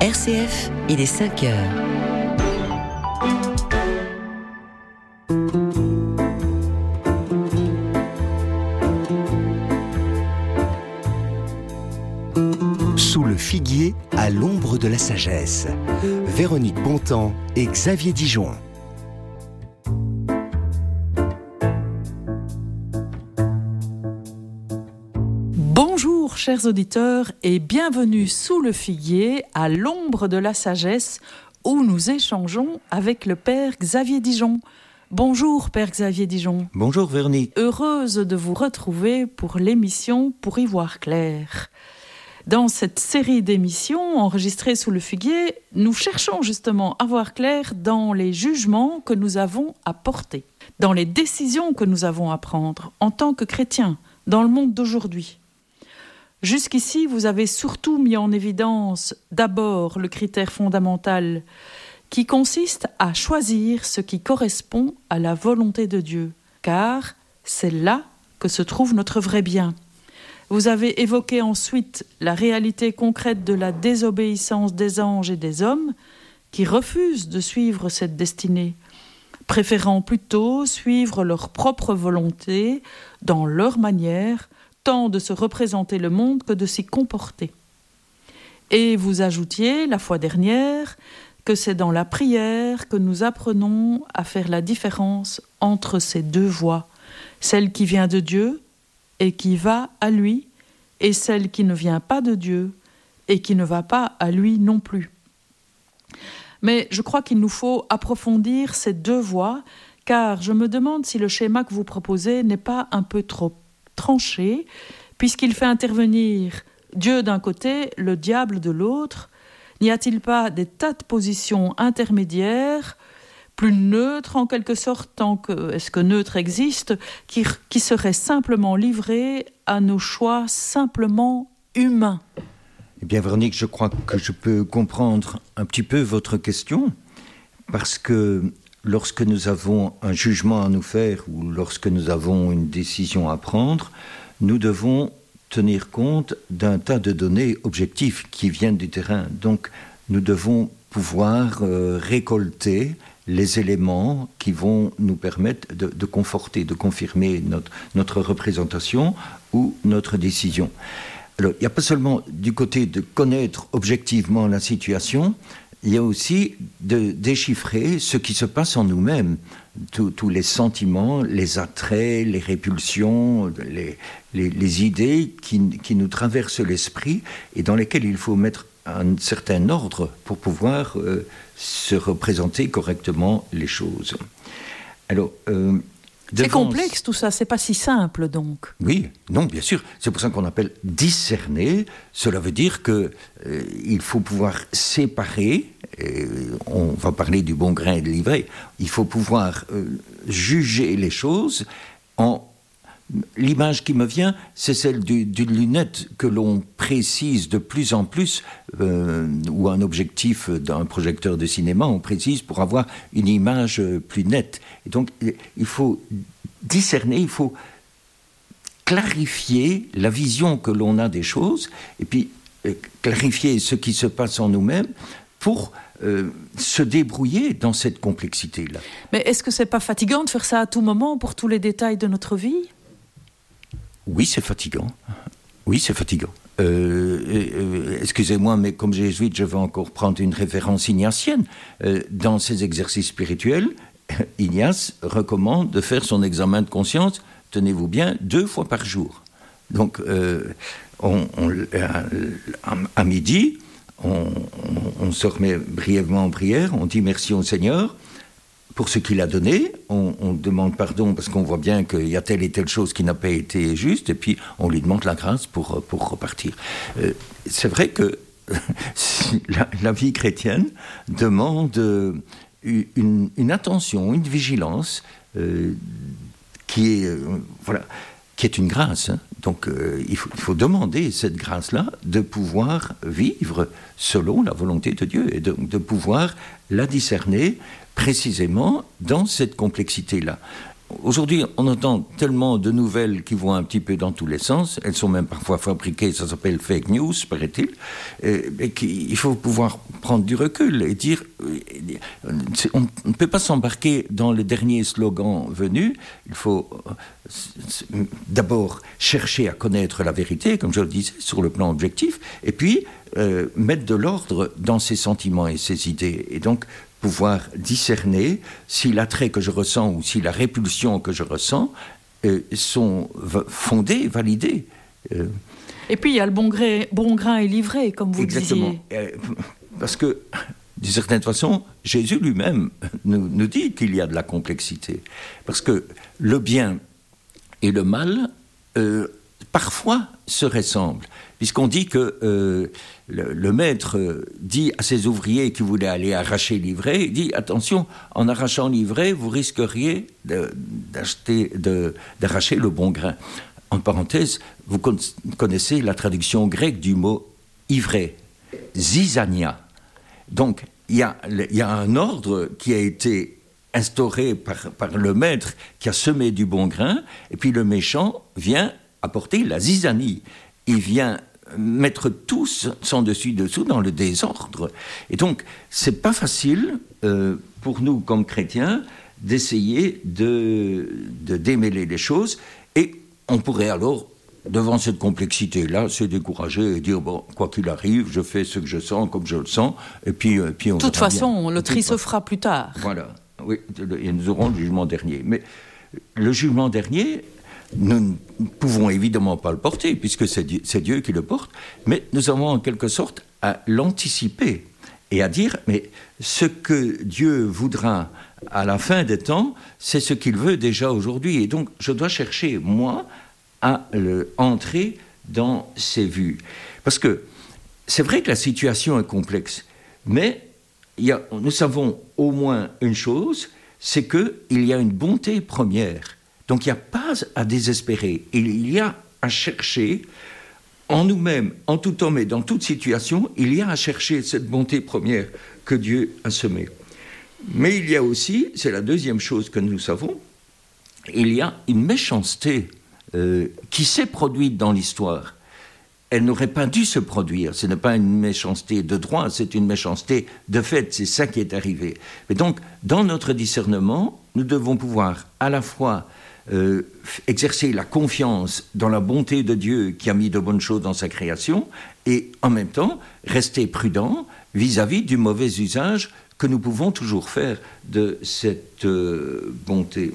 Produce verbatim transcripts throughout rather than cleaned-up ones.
R C F, il est cinq heures. Sous le figuier, à l'ombre de la sagesse. Véronique Bontemps et Xavier Dijon. Bonjour chers auditeurs et bienvenue sous le figuier, à l'ombre de la sagesse, où nous échangeons avec le Père Xavier Dijon. Bonjour Père Xavier Dijon. Bonjour Véronique. Heureuse de vous retrouver pour l'émission Pour y voir clair. Dans cette série d'émissions enregistrées sous le figuier, nous cherchons justement à voir clair dans les jugements que nous avons à porter, dans les décisions que nous avons à prendre en tant que chrétiens dans le monde d'aujourd'hui. Jusqu'ici, vous avez surtout mis en évidence d'abord le critère fondamental qui consiste à choisir ce qui correspond à la volonté de Dieu, car c'est là que se trouve notre vrai bien. Vous avez évoqué ensuite la réalité concrète de la désobéissance des anges et des hommes qui refusent de suivre cette destinée, préférant plutôt suivre leur propre volonté dans leur manière, tant de se représenter le monde que de s'y comporter. Et vous ajoutiez, la fois dernière, que c'est dans la prière que nous apprenons à faire la différence entre ces deux voies, celle qui vient de Dieu et qui va à lui, et celle qui ne vient pas de Dieu et qui ne va pas à lui non plus. Mais je crois qu'il nous faut approfondir ces deux voies, car je me demande si le schéma que vous proposez n'est pas un peu trop tranché, puisqu'il fait intervenir Dieu d'un côté, le diable de l'autre. N'y a-t-il pas des tas de positions intermédiaires, plus neutres en quelque sorte, tant que, est-ce que neutre existe, qui, qui seraient simplement livrées à nos choix simplement humains? Eh bien Véronique, je crois que je peux comprendre un petit peu votre question, parce que lorsque nous avons un jugement à nous faire ou lorsque nous avons une décision à prendre, nous devons tenir compte d'un tas de données objectives qui viennent du terrain. Donc nous devons pouvoir euh, récolter les éléments qui vont nous permettre de, de conforter, de confirmer notre, notre représentation ou notre décision. Alors, il n'y a pas seulement du côté de connaître objectivement la situation, il y a aussi de déchiffrer ce qui se passe en nous-mêmes, tous, tous les sentiments, les attraits, les répulsions, les, les, les idées qui, qui nous traversent l'esprit et dans lesquelles il faut mettre un certain ordre pour pouvoir euh, se représenter correctement les choses. Alors, euh, c'est complexe tout ça, c'est pas si simple donc. Oui, non, bien sûr. C'est pour ça qu'on appelle discerner. Cela veut dire que euh, il faut pouvoir séparer. Et on va parler du bon grain et de l'ivraie. Il faut pouvoir euh, juger les choses en l'image qui me vient, c'est celle du, d'une lunette que l'on précise de plus en plus, euh, ou un objectif d'un projecteur de cinéma, on précise pour avoir une image plus nette. Et donc, il faut discerner, il faut clarifier la vision que l'on a des choses, et puis euh, clarifier ce qui se passe en nous-mêmes pour euh, se débrouiller dans cette complexité-là. Mais est-ce que c'est pas fatigant de faire ça à tout moment pour tous les détails de notre vie ? Oui, c'est fatigant. Oui, c'est fatigant. Euh, euh, excusez-moi, mais comme jésuite, je vais encore prendre une référence ignatienne. Euh, dans ces exercices spirituels, Ignace recommande de faire son examen de conscience, tenez-vous bien, deux fois par jour. Donc, euh, on, on, à, à midi, on, on, on se remet brièvement en prière, on dit merci au Seigneur pour ce qu'il a donné, on, on demande pardon parce qu'on voit bien qu'il y a telle et telle chose qui n'a pas été juste, et puis on lui demande la grâce pour, pour repartir. Euh, c'est vrai que la, la vie chrétienne demande une, une attention, une vigilance euh, qui est, euh, voilà, qui est une grâce. Hein. Donc euh, il, faut, il faut demander cette grâce-là de pouvoir vivre selon la volonté de Dieu et de, de pouvoir la discerner précisément dans cette complexité-là. aujourd'hui, on entend tellement de nouvelles qui vont un petit peu dans tous les sens. Elles sont même parfois fabriquées, ça s'appelle fake news, paraît-il. Et, et il faut pouvoir prendre du recul et dire... On ne peut pas s'embarquer dans le dernier slogan venu. Il faut d'abord chercher à connaître la vérité, comme je le disais, sur le plan objectif, et puis euh, mettre de l'ordre dans ses sentiments et ses idées. Et donc, pouvoir discerner si l'attrait que je ressens ou si la répulsion que je ressens euh, sont v- fondées, validées. Euh, et puis il y a le bon, gré, bon grain et livré, comme vous exactement. disiez. Euh, parce que, d'une certaine façon, Jésus lui-même nous, nous dit qu'il y a de la complexité. Parce que le bien et le mal, euh, parfois, se ressemblent. Puisqu'on dit que euh, le, le maître dit à ses ouvriers qui voulaient aller arracher l'ivraie, il dit « Attention, en arrachant l'ivraie, vous risqueriez de, d'acheter, de, d'arracher le bon grain. » En parenthèse, vous connaissez la traduction grecque du mot « ivraie », « zizania ». Donc, il y a, y a un ordre qui a été instauré par, par le maître qui a semé du bon grain, et puis le méchant vient apporter la zizanie. Il vient mettre tout son dessus-dessous dans le désordre. Et donc, c'est pas facile euh, pour nous, comme chrétiens, d'essayer de, de démêler les choses. Et on pourrait alors, devant cette complexité-là, se décourager et dire, bon, quoi qu'il arrive, je fais ce que je sens comme je le sens, et puis, et puis on De toute façon, bien. le tri se fera plus tard. Voilà, oui, et nous aurons le jugement dernier. Mais le jugement dernier... Nous ne pouvons évidemment pas le porter, puisque c'est Dieu, c'est Dieu qui le porte, mais nous avons en quelque sorte à l'anticiper et à dire, mais ce que Dieu voudra à la fin des temps, c'est ce qu'il veut déjà aujourd'hui. Et donc, je dois chercher, moi, à le, entrer dans ses vues. Parce que c'est vrai que la situation est complexe, mais il y a, nous savons au moins une chose, c'est qu'il y a une bonté première. Donc il n'y a pas à désespérer, il y a à chercher en nous-mêmes, en tout homme et dans toute situation, il y a à chercher cette bonté première que Dieu a semée. Mais il y a aussi, c'est la deuxième chose que nous savons, il y a une méchanceté euh, qui s'est produite dans l'histoire. Elle n'aurait pas dû se produire, ce n'est pas une méchanceté de droit, c'est une méchanceté de fait, c'est ça qui est arrivé. Mais donc, dans notre discernement, nous devons pouvoir à la fois Euh, exercer la confiance dans la bonté de Dieu qui a mis de bonnes choses dans sa création et en même temps rester prudent vis-à-vis du mauvais usage que nous pouvons toujours faire de cette euh, bonté.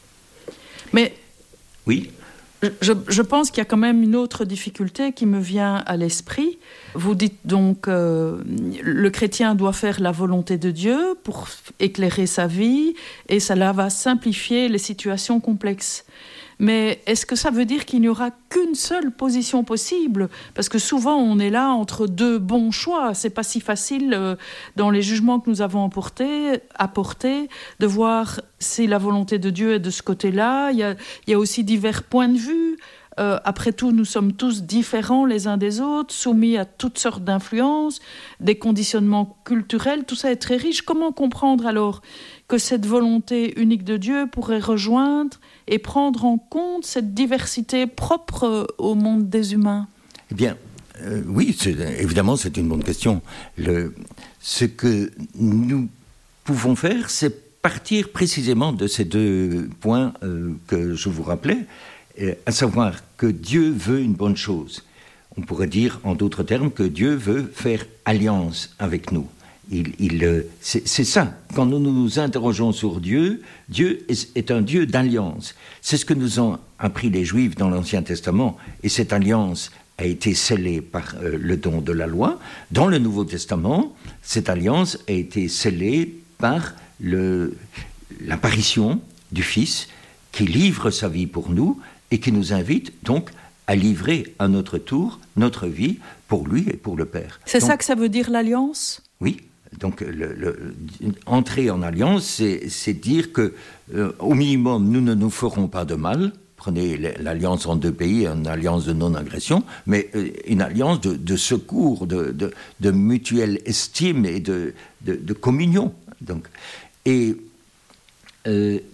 Mais oui. Je, je pense qu'il y a quand même une autre difficulté qui me vient à l'esprit. Vous dites donc euh, le chrétien doit faire la volonté de Dieu pour éclairer sa vie et cela va simplifier les situations complexes. Mais est-ce que ça veut dire qu'il n'y aura qu'une seule position possible ? Parce que souvent, on est là entre deux bons choix. C'est pas si facile, euh, dans les jugements que nous avons apportés, apportés, de voir si la volonté de Dieu est de ce côté-là. Il y a, il y a aussi divers points de vue. Euh, après tout, nous sommes tous différents les uns des autres, soumis à toutes sortes d'influences, des conditionnements culturels. Tout ça est très riche. Comment comprendre alors que cette volonté unique de Dieu pourrait rejoindre et prendre en compte cette diversité propre au monde des humains ? Eh bien, euh, oui, c'est, évidemment, c'est une bonne question. Le, ce que nous pouvons faire, c'est partir précisément de ces deux points euh, que je vous rappelais, euh, à savoir que Dieu veut une bonne chose. On pourrait dire, en d'autres termes, que Dieu veut faire alliance avec nous. Il, il, c'est, c'est ça, quand nous nous interrogeons sur Dieu, Dieu est, est un Dieu d'alliance. C'est ce que nous ont appris les Juifs dans l'Ancien Testament, et cette alliance a été scellée par euh, le don de la loi. Dans le Nouveau Testament, cette alliance a été scellée par le, l'apparition du Fils qui livre sa vie pour nous et qui nous invite donc à livrer à notre tour notre vie pour lui et pour le Père. C'est donc, ça que ça veut dire l'alliance ? Oui. Donc, le, le, entrer en alliance, c'est, c'est dire que, euh, au minimum, nous ne nous ferons pas de mal. Prenez l'alliance en deux pays, une alliance de non-agression, mais euh, une alliance de, de secours, de, de, de mutuelle estime et de, de, de communion. Donc, et euh,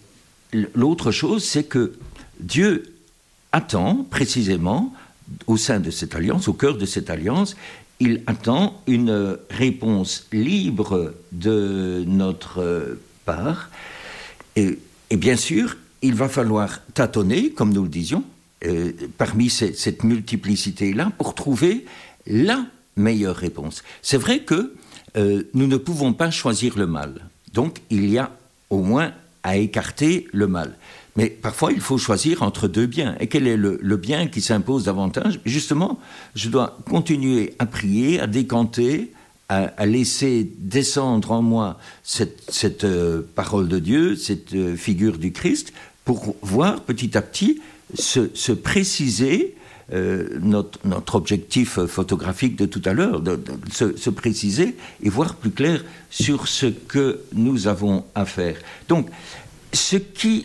l'autre chose, c'est que Dieu attend précisément, au sein de cette alliance, au cœur de cette alliance, il attend une réponse libre de notre part. Et, et bien sûr, il va falloir tâtonner, comme nous le disions, euh, parmi ces, cette multiplicité-là, pour trouver la meilleure réponse. C'est vrai que euh, nous ne pouvons pas choisir le mal. Donc, il y a au moins à écarter le mal. Mais parfois, il faut choisir entre deux biens. Et quel est le, le bien qui s'impose davantage ? Justement, je dois continuer à prier, à décanter, à, à laisser descendre en moi cette, cette euh, parole de Dieu, cette euh, figure du Christ, pour voir petit à petit se, se préciser euh, notre, notre objectif photographique de tout à l'heure, de, de, se, se préciser et voir plus clair sur ce que nous avons à faire. Donc, ce qui...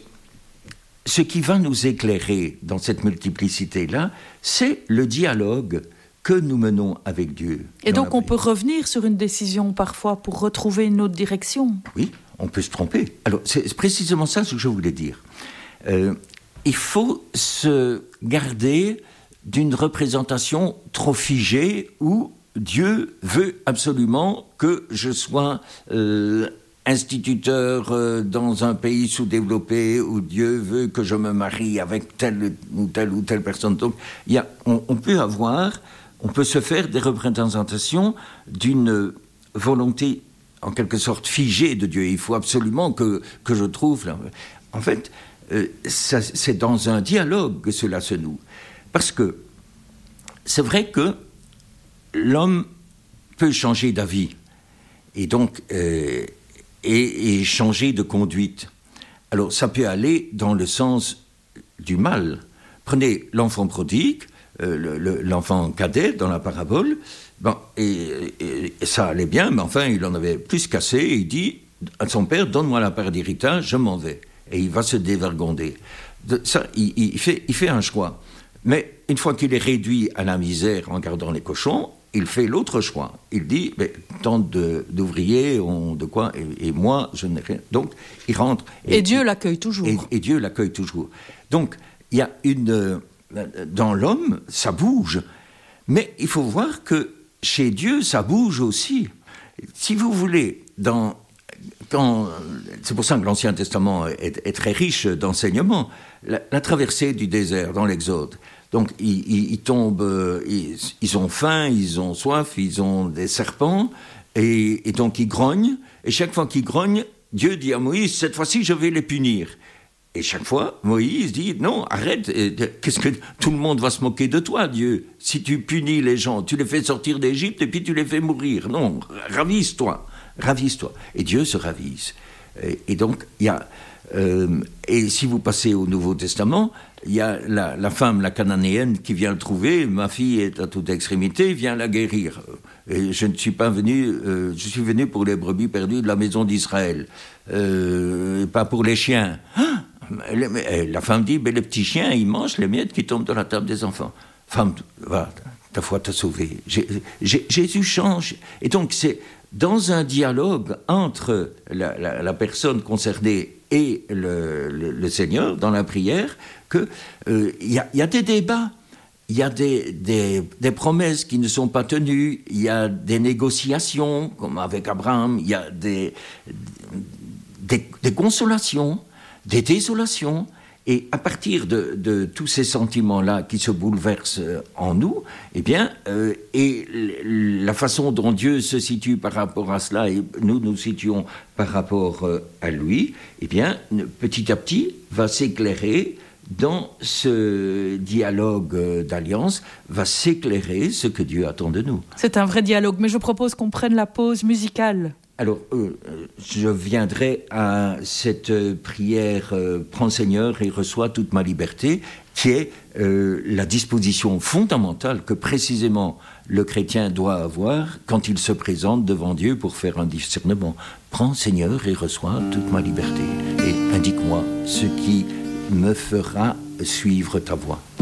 Ce qui va nous éclairer dans cette multiplicité-là, c'est le dialogue que nous menons avec Dieu. Et donc on peut revenir sur une décision parfois pour retrouver une autre direction. Oui, on peut se tromper. Alors c'est précisément ça ce que je voulais dire. Euh, il faut se garder d'une représentation trop figée où Dieu veut absolument que je sois... Euh, instituteur euh, dans un pays sous-développé où Dieu veut que je me marie avec telle ou telle ou telle personne. Donc, y a, on, on peut avoir, on peut se faire des représentations d'une volonté en quelque sorte figée de Dieu. Il faut absolument que, que je trouve... Là. En fait, euh, ça, c'est dans un dialogue que cela se noue. Parce que c'est vrai que l'homme peut changer d'avis. Et donc... Euh, Et, et changer de conduite. Alors, ça peut aller dans le sens du mal. Prenez l'enfant prodigue, euh, le, le, l'enfant cadet dans la parabole, bon, et, et, et ça allait bien, mais enfin, il en avait plus qu'assez, et il dit à son père, donne-moi la part d'héritage, je m'en vais. Et il va se dévergonder. De, ça, il, il, fait, il fait un choix. Mais une fois qu'il est réduit à la misère en gardant les cochons, il fait l'autre choix. Il dit, mais, tant de, d'ouvriers ont de quoi, et, et moi, je n'ai rien. Donc, il rentre. Et, et Dieu l'accueille toujours. Et, et Dieu l'accueille toujours. Donc, il y a une... Dans l'homme, ça bouge. Mais il faut voir que chez Dieu, ça bouge aussi. Si vous voulez, dans... Quand, c'est pour ça que l'Ancien Testament est, est très riche d'enseignements. La, la traversée du désert dans l'Exode. Donc, ils, ils, ils tombent, ils, ils ont faim, ils ont soif, ils ont des serpents, et, et donc ils grognent. Et chaque fois qu'ils grognent, Dieu dit à Moïse, cette fois-ci, je vais les punir. Et chaque fois, Moïse dit, non, arrête, qu'est-ce que tout le monde va se moquer de toi, Dieu. Si tu punis les gens, tu les fais sortir d'Égypte et puis tu les fais mourir. Non, ravise-toi, ravise-toi. Et Dieu se ravise. Et, et donc, il y a... Euh, et si vous passez au Nouveau Testament, il y a la, la femme, la cananéenne, qui vient le trouver. Ma fille est à toute extrémité, viens la guérir. Et je ne suis pas venu, euh, je suis venu pour les brebis perdues de la maison d'Israël, euh, et pas pour les chiens. Ah, la femme dit, mais les petits chiens, ils mangent les miettes qui tombent dans la table des enfants. Femme, va, ta foi t'a sauvé. J'ai, j'ai, Jésus change. Et donc c'est dans un dialogue entre la, la, la personne concernée et le, le, le Seigneur, dans la prière, qu'il euh, y, y a des débats, il y a des, des, des promesses qui ne sont pas tenues, il y a des négociations, comme avec Abraham, il y a des, des, des consolations, des désolations, et à partir de, de tous ces sentiments-là qui se bouleversent en nous, eh bien, euh, et la façon dont Dieu se situe par rapport à cela, et nous nous situons par rapport à lui, eh bien, petit à petit, va s'éclairer dans ce dialogue d'alliance, va s'éclairer ce que Dieu attend de nous. C'est un vrai dialogue, mais je propose qu'on prenne la pause musicale. Alors, euh, je viendrai à cette prière euh, « Prends Seigneur et reçois toute ma liberté » qui est euh, la disposition fondamentale que précisément le chrétien doit avoir quand il se présente devant Dieu pour faire un discernement. « Prends Seigneur et reçois toute ma liberté et indique-moi ce qui me fera suivre ta voie. »